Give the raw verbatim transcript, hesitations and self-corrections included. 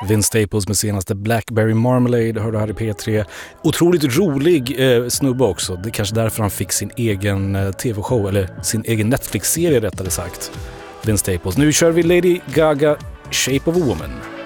Vince Staples med senaste Blackberry Marmalade hörde här i P tre. Otroligt rolig eh, snubbe också. Det är kanske därför han fick sin egen eh, tv-show, eller sin egen Netflix-serie rättare sagt. Vince Staples. Nu kör vi Lady Gaga, Shape of a Woman.